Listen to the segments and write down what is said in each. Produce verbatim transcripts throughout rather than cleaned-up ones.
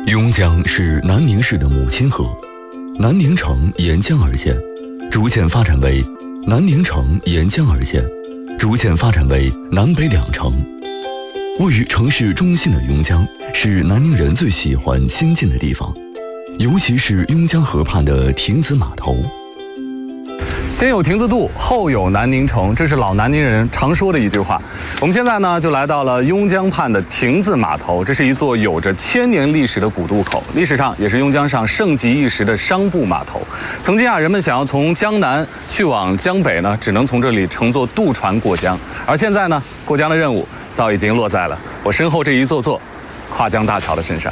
邕江是南宁市的母亲河，南宁城沿江而建，逐渐发展为南宁城沿江而建，逐渐发展为南北两城。位于城市中心的邕江是南宁人最喜欢亲近的地方，尤其是邕江河畔的亭子码头。 先有亭子渡，后有南宁城，这是老南宁人常说的一句话。我们现在呢，就来到了邕江畔的亭子码头，这是一座有着千年历史的古渡口，历史上也是邕江上盛极一时的商埠码头。曾经啊，人们想要从江南去往江北呢，只能从这里乘坐渡船过江，而现在呢，过江的任务早已经落在了我身后这一座座跨江大桥的身上。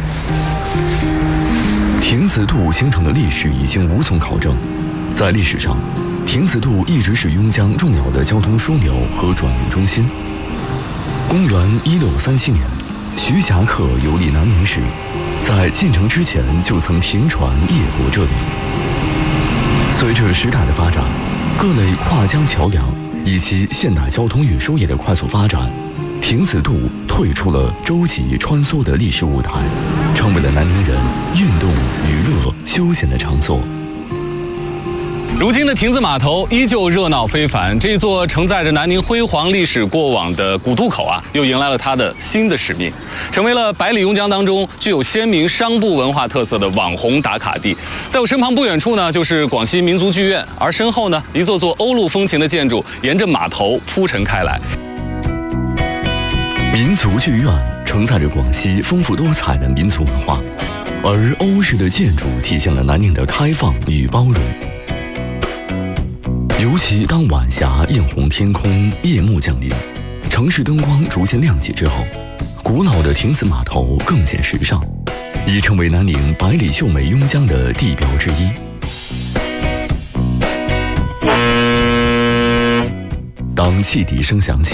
亭子渡形成的历史已经无从考证。在历史上，亭子渡一直是邕江重要的交通枢纽和转运中心。公元一六三七年，徐霞客游历南宁时，在进城之前就曾停船夜泊这里。随着时代的发展，各类跨江桥梁以及现代交通运输业的快速发展，亭子渡退出了舟楫穿梭的历史舞台，成为了南宁人运动、娱乐、休闲的场所。 如今的亭子码头依旧热闹非凡，这座承载着南宁辉煌历史过往的古渡口啊，又迎来了它的新的使命，成为了百里邕江当中具有鲜明商埠文化特色的网红打卡地。在我身旁不远处呢，就是广西民族剧院，而身后呢，一座座欧陆风情的建筑沿着码头铺陈开来。 民族剧院承载着广西丰富多彩的民族文化，而欧式的建筑体现了南宁的开放与包容。尤其当晚霞映红天空，夜幕降临，城市灯光逐渐亮起之后，古老的亭子码头更显时尚，已成为南宁百里秀美邕江的地标之一。当汽笛声响起，